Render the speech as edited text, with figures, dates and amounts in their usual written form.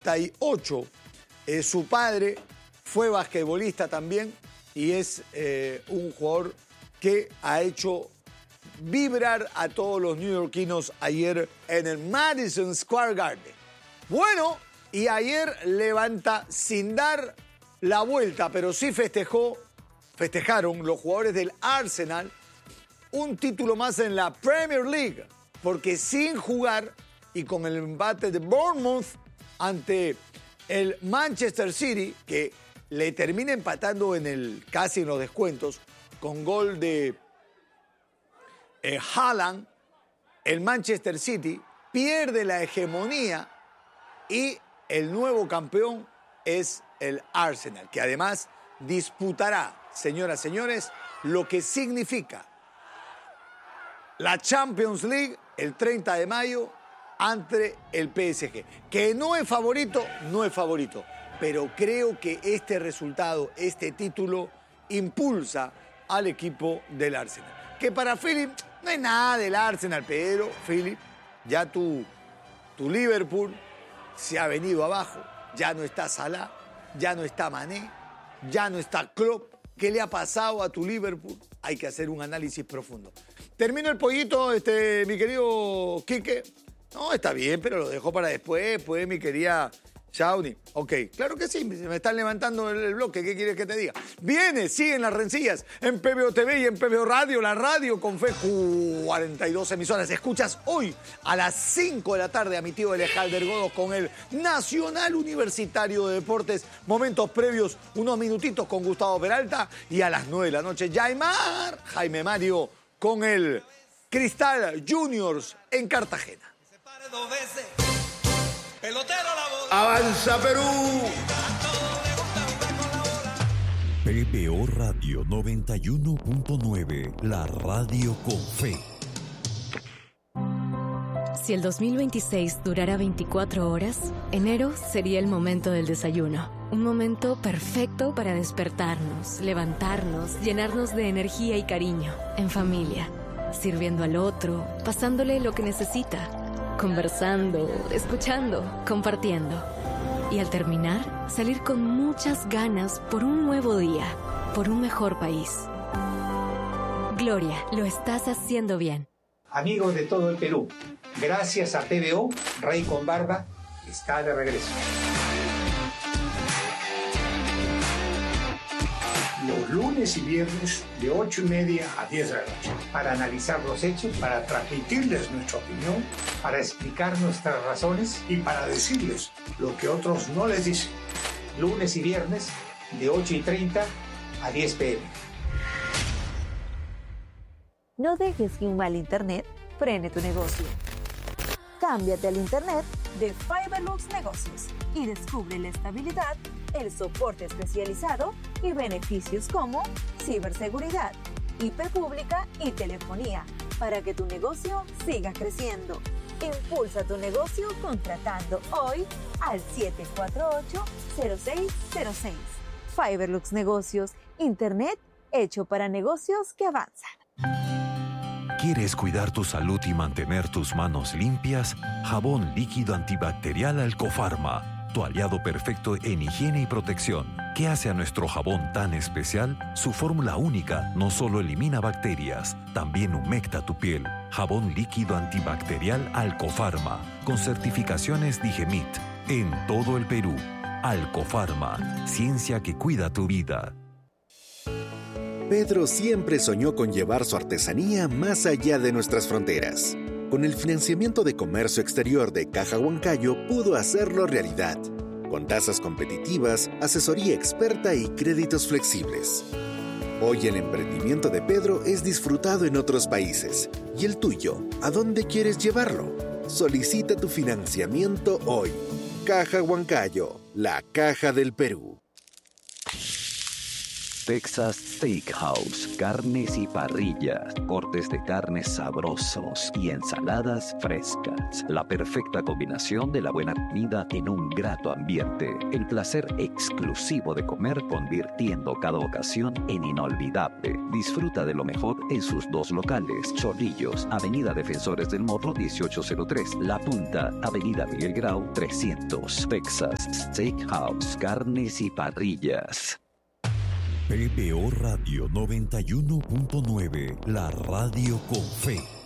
98. Su padre fue basquetbolista también y es un jugador que ha hecho vibrar a todos los neoyorquinos ayer en el Madison Square Garden. Bueno, y ayer levanta sin dar la vuelta, pero sí festejaron los jugadores del Arsenal un título más en la Premier League, porque sin jugar y con el empate de Bournemouth ante el Manchester City, que le termina empatando casi en los descuentos, con gol de Haaland, el Manchester City pierde la hegemonía y el nuevo campeón es el Arsenal, que además disputará, señoras y señores, lo que significa la Champions League el 30 de mayo ante el PSG. Que no es favorito, pero creo que este resultado, este título, impulsa al equipo del Arsenal. Que para Philip no es nada del Arsenal, pero Philip, ya tu Liverpool se ha venido abajo. Ya no está Salah, ya no está Mané, ya no está Klopp. ¿Qué le ha pasado a tu Liverpool? Hay que hacer un análisis profundo. Termino el pollito, mi querido Quique. No, está bien, pero lo dejo para después, pues, mi querida Shawnee. Ok, claro que sí, me están levantando el bloque, ¿qué quieres que te diga? Siguen las rencillas en PBO TV y en PBO Radio, la radio con fe, 42 emisoras. Escuchas hoy a las 5 de la tarde a mi tío Elejalder Godos con el Nacional Universitario de Deportes. Momentos previos, unos minutitos con Gustavo Peralta y a las 9 de la noche, Jaime Mario con el Cristal Juniors en Cartagena. ¡Avanza Perú! PBO Radio 91.9, la radio con fe. Si el 2026 durara 24 horas, enero sería el momento del desayuno. Un momento perfecto para despertarnos, levantarnos, llenarnos de energía y cariño, en familia, sirviendo al otro, pasándole lo que necesita, conversando, escuchando, compartiendo. Y al terminar, salir con muchas ganas por un nuevo día, por un mejor país. Gloria, lo estás haciendo bien. Amigos de todo el Perú, gracias a PBO, Rey con Barba está de regreso. Los lunes y viernes de 8:30 a 10 de la noche, para analizar los hechos, para transmitirles nuestra opinión, para explicar nuestras razones y para decirles lo que otros no les dicen. Lunes y viernes de 8:30 a 10 p.m. No dejes que un mal internet frene tu negocio. Cámbiate al internet de Fiberlux Negocios y descubre la estabilidad, el soporte especializado y beneficios como ciberseguridad, IP pública y telefonía para que tu negocio siga creciendo. Impulsa tu negocio contratando hoy al 748-0606. Fiberlux Negocios, internet hecho para negocios que avanzan. ¿Quieres cuidar tu salud y mantener tus manos limpias? Jabón líquido antibacterial Alcofarma, tu aliado perfecto en higiene y protección. ¿Qué hace a nuestro jabón tan especial? Su fórmula única no solo elimina bacterias, también humecta tu piel. Jabón líquido antibacterial Alcofarma, con certificaciones Digemit, en todo el Perú. Alcofarma, ciencia que cuida tu vida. Pedro siempre soñó con llevar su artesanía más allá de nuestras fronteras. Con el financiamiento de comercio exterior de Caja Huancayo pudo hacerlo realidad, con tasas competitivas, asesoría experta y créditos flexibles. Hoy el emprendimiento de Pedro es disfrutado en otros países. ¿Y el tuyo? ¿A dónde quieres llevarlo? Solicita tu financiamiento hoy. Caja Huancayo, la caja del Perú. Texas Steakhouse, carnes y parrillas, cortes de carnes sabrosos y ensaladas frescas. La perfecta combinación de la buena comida en un grato ambiente. El placer exclusivo de comer, convirtiendo cada ocasión en inolvidable. Disfruta de lo mejor en sus dos locales: Chorrillos, Avenida Defensores del Morro 1803, La Punta, Avenida Miguel Grau 300. Texas Steakhouse, carnes y parrillas. PBO Radio 91.9, la radio con fe.